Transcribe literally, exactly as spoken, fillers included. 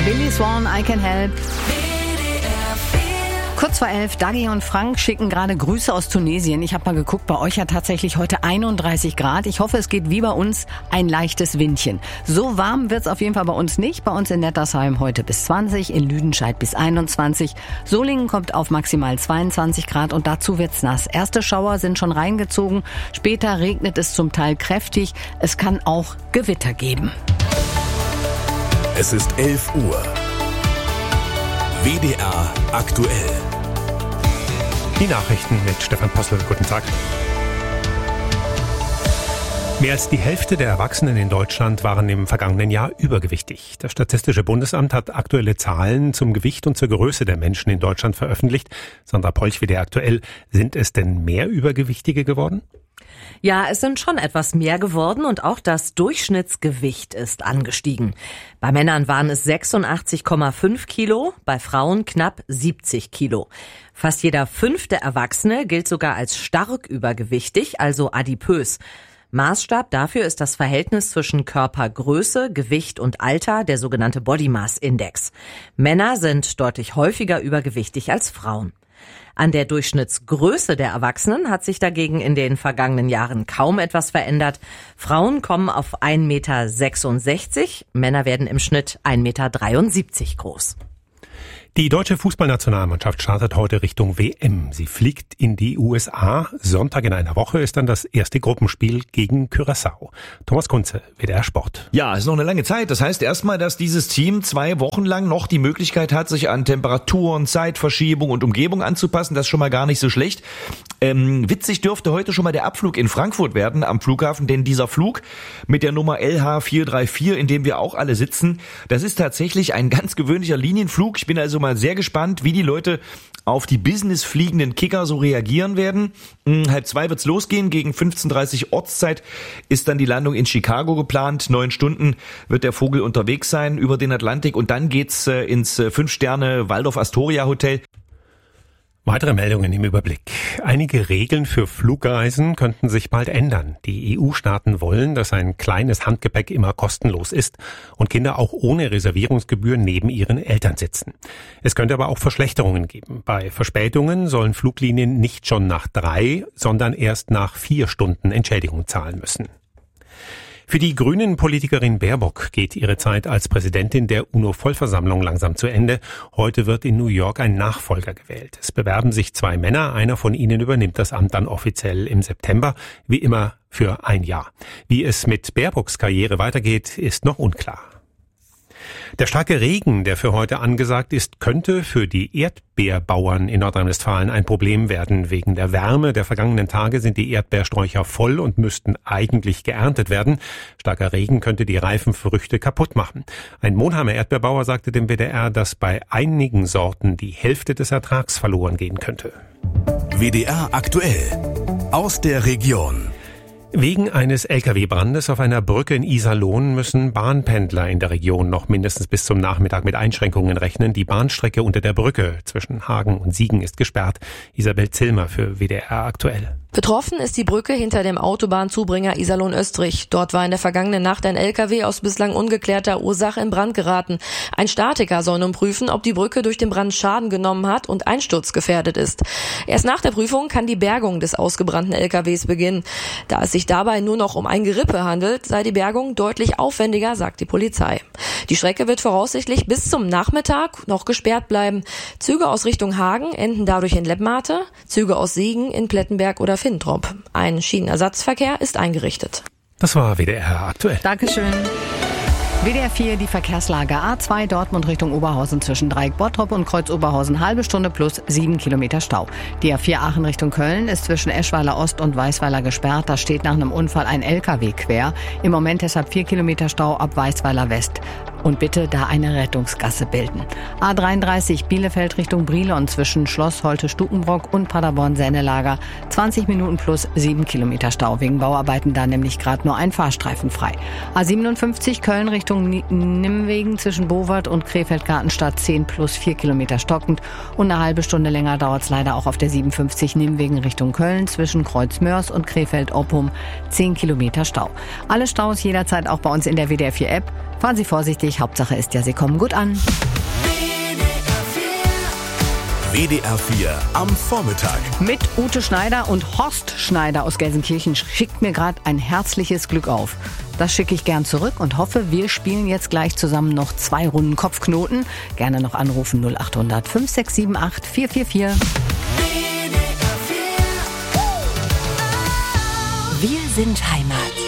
Billy Swan, I Can Help. Kurz vor elf, Dagi und Frank schicken gerade Grüße aus Tunesien. Ich habe mal geguckt, bei euch hat tatsächlich heute einunddreißig Grad. Ich hoffe, es geht wie bei uns ein leichtes Windchen. So warm wird's auf jeden Fall bei uns nicht. Bei uns in Nettersheim heute bis zwanzig, in Lüdenscheid bis einundzwanzig. Solingen kommt auf maximal zweiundzwanzig Grad und dazu wird's nass. Erste Schauer sind schon reingezogen. Später regnet es zum Teil kräftig. Es kann auch Gewitter geben. Es ist elf Uhr. W D R aktuell. Die Nachrichten mit Stefan Postel. Guten Tag. Mehr als die Hälfte der Erwachsenen in Deutschland waren im vergangenen Jahr übergewichtig. Das Statistische Bundesamt hat aktuelle Zahlen zum Gewicht und zur Größe der Menschen in Deutschland veröffentlicht. Sandra Polch, W D R aktuell. Sind es denn mehr Übergewichtige geworden? Ja, es sind schon etwas mehr geworden und auch das Durchschnittsgewicht ist angestiegen. Bei Männern waren es sechsundachtzig Komma fünf Kilo, bei Frauen knapp siebzig Kilo. Fast jeder fünfte Erwachsene gilt sogar als stark übergewichtig, also adipös. Maßstab dafür ist das Verhältnis zwischen Körpergröße, Gewicht und Alter, der sogenannte Body Mass Index. Männer sind deutlich häufiger übergewichtig als Frauen. An der Durchschnittsgröße der Erwachsenen hat sich dagegen in den vergangenen Jahren kaum etwas verändert. Frauen kommen auf ein Meter sechsundsechzig, Männer werden im Schnitt ein Meter dreiundsiebzig groß. Die deutsche Fußballnationalmannschaft startet heute Richtung W M. Sie fliegt in die U S A. Sonntag in einer Woche ist dann das erste Gruppenspiel gegen Curaçao. Thomas Kunze, W D R Sport. Ja, ist noch eine lange Zeit. Das heißt erstmal, dass dieses Team zwei Wochen lang noch die Möglichkeit hat, sich an Temperaturen, Zeitverschiebung und Umgebung anzupassen. Das ist schon mal gar nicht so schlecht. Ähm, witzig dürfte heute schon mal der Abflug in Frankfurt werden am Flughafen, denn dieser Flug mit der Nummer L H vier drei vier, in dem wir auch alle sitzen, das ist tatsächlich ein ganz gewöhnlicher Linienflug. Ich bin also mal sehr gespannt, wie die Leute auf die businessfliegenden Kicker so reagieren werden. Hm, halb zwei wird's losgehen. Gegen fünfzehn Uhr dreißig Ortszeit ist dann die Landung in Chicago geplant. Neun Stunden wird der Vogel unterwegs sein über den Atlantik und dann geht's äh, ins äh, Fünf-Sterne-Waldorf-Astoria-Hotel. Weitere Meldungen im Überblick. Einige Regeln für Flugreisen könnten sich bald ändern. Die E U-Staaten wollen, dass ein kleines Handgepäck immer kostenlos ist und Kinder auch ohne Reservierungsgebühr neben ihren Eltern sitzen. Es könnte aber auch Verschlechterungen geben. Bei Verspätungen sollen Fluglinien nicht schon nach drei, sondern erst nach vier Stunden Entschädigung zahlen müssen. Für die Grünen-Politikerin Baerbock geht ihre Zeit als Präsidentin der UNO-Vollversammlung langsam zu Ende. Heute wird in New York ein Nachfolger gewählt. Es bewerben sich zwei Männer. Einer von ihnen übernimmt das Amt dann offiziell im September, wie immer für ein Jahr. Wie es mit Baerbocks Karriere weitergeht, ist noch unklar. Der starke Regen, der für heute angesagt ist, könnte für die Erdbeerbauern in Nordrhein-Westfalen ein Problem werden. Wegen der Wärme der vergangenen Tage sind die Erdbeersträucher voll und müssten eigentlich geerntet werden. Starker Regen könnte die reifen Früchte kaputt machen. Ein Monheimer Erdbeerbauer sagte dem W D R, dass bei einigen Sorten die Hälfte des Ertrags verloren gehen könnte. W D R aktuell. Aus der Region. Wegen eines L K W-Brandes auf einer Brücke in Iserlohn müssen Bahnpendler in der Region noch mindestens bis zum Nachmittag mit Einschränkungen rechnen. Die Bahnstrecke unter der Brücke zwischen Hagen und Siegen ist gesperrt. Isabel Zillmer für W D R aktuell. Betroffen ist die Brücke hinter dem Autobahnzubringer Iserlohn-Österreich. Dort war in der vergangenen Nacht ein L K W aus bislang ungeklärter Ursache in Brand geraten. Ein Statiker soll nun prüfen, ob die Brücke durch den Brand Schaden genommen hat und einsturzgefährdet ist. Erst nach der Prüfung kann die Bergung des ausgebrannten L K Ws beginnen. Da es sich dabei nur noch um ein Gerippe handelt, sei die Bergung deutlich aufwendiger, sagt die Polizei. Die Strecke wird voraussichtlich bis zum Nachmittag noch gesperrt bleiben. Züge aus Richtung Hagen enden dadurch in Leppmate, Züge aus Siegen in Plettenberg oder Fintrop. Ein Schienenersatzverkehr ist eingerichtet. Das war W D R aktuell. Dankeschön. W D R vier, die Verkehrslage A zwei Dortmund Richtung Oberhausen zwischen Dreieck Bottrop und Kreuz Oberhausen halbe Stunde plus sieben Kilometer Stau. Die A vier Aachen Richtung Köln ist zwischen Eschweiler Ost und Weißweiler gesperrt. Da steht nach einem Unfall ein L K W quer. Im Moment deshalb vier Kilometer Stau ab Weißweiler West. Und bitte da eine Rettungsgasse bilden. A dreiunddreißig Bielefeld Richtung Brilon zwischen Schloss Holte-Stukenbrock und Paderborn-Sennelager. zwanzig Minuten plus sieben Kilometer Stau. Wegen Bauarbeiten da nämlich gerade nur ein Fahrstreifen frei. A siebenundfünfzig Köln Richtung Nimwegen zwischen Bowart und Krefeld-Gartenstadt zehn plus vier Kilometer stockend. Und eine halbe Stunde länger dauert es leider auch auf der siebenundfünfzig Nimwegen Richtung Köln zwischen Kreuzmörs und Krefeld-Oppum zehn Kilometer Stau. Alle Staus jederzeit auch bei uns in der W D R vier App. Fahren Sie vorsichtig, Hauptsache ist ja, Sie kommen gut an. W D R vier am Vormittag. Mit Ute Schneider und Horst Schneider aus Gelsenkirchen schickt mir gerade ein herzliches Glück auf. Das schicke ich gern zurück und hoffe, wir spielen jetzt gleich zusammen noch zwei Runden Kopfknoten. Gerne noch anrufen null acht hundert fünf sechs sieben acht vier vier vier. Wir sind Heimat.